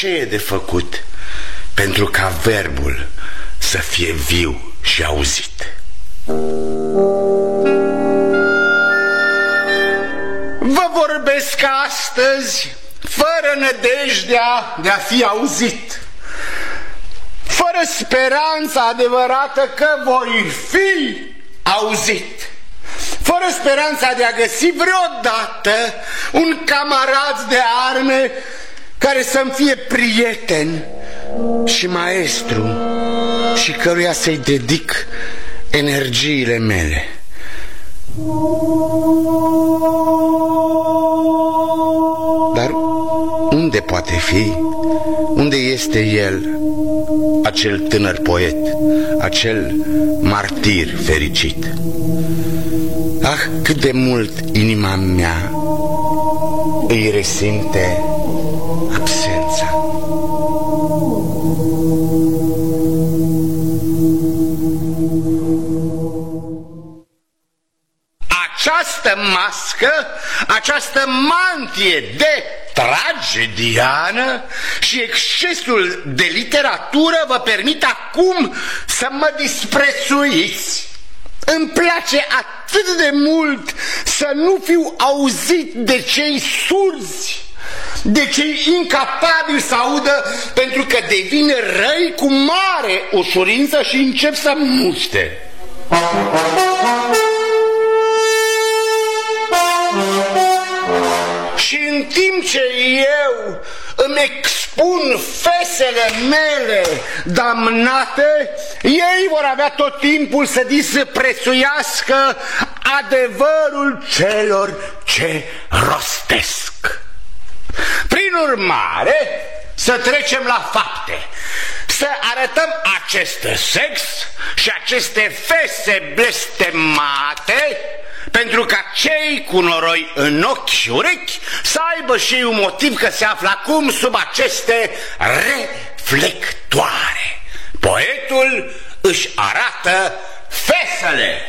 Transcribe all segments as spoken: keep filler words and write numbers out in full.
Ce e de făcut pentru ca verbul să fie viu și auzit? Vă vorbesc astăzi fără nădejdea de a fi auzit, fără speranța adevărată că voi fi auzit, fără speranța de a găsi vreodată un camarad de arme care să-mi fie prieten și maestru și căruia să-i dedic energiile mele. Dar unde poate fi? Unde este el, acel tânăr poet, acel martir fericit? Ah, cât de mult inima mea îi resimte absența. Această mască, această mantie de tragediană și excesul de literatură vă permit acum să mă disprețuiți. Îmi place atât de mult să nu fiu auzit de cei surzi, de cei incapabili să audă, pentru că devin răi cu mare ușurință și încep să muște. Și în timp ce eu îmi expun fesele mele damnate, ei vor avea tot timpul să disprețuiască adevărul celor ce rostesc. Prin urmare, să trecem la fapte, să arătăm acest sex și aceste fese blestemate, pentru ca cei cu noroi în ochi și urechi să aibă și un motiv că se află acum sub aceste reflectoare. Poetul își arată fesele.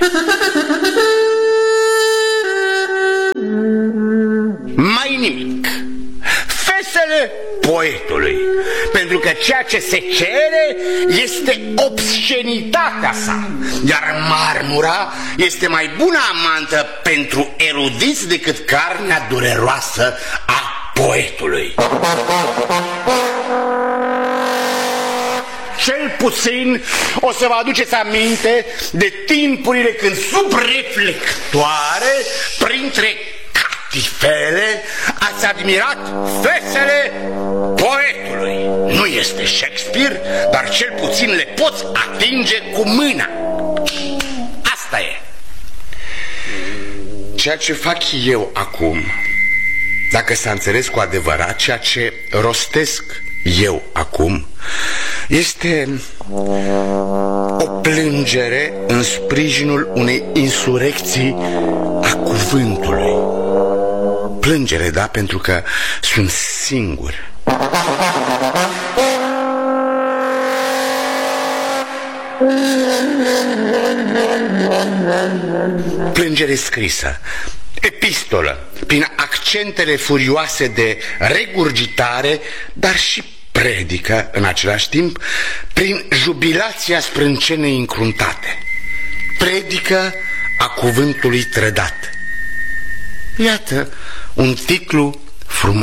Mai nimic. Fesele poetului, pentru că ceea ce se cere este obscenitatea sa, iar marmura este mai bună amantă pentru erudiți decât carnea dureroasă a poetului. Cel puțin o să vă aduceți aminte de timpurile când sub reflectoare, printre catifele, ați admirat fesele poetului. Nu este Shakespeare, dar cel puțin le poți atinge cu mâna. Asta e. Ceea ce fac eu acum, dacă s-a înțeles cu adevărat, ceea ce rostesc eu acum, este o plângere în sprijinul unei insurecții a cuvântului. Plângere, da, pentru că sunt singur. Plângere scrisă, epistolă, prin accentele furioase de regurgitare, dar și predică în același timp, prin jubilația sprâncenei încruntate. Predică a cuvântului trădat. Iată un titlu frumos.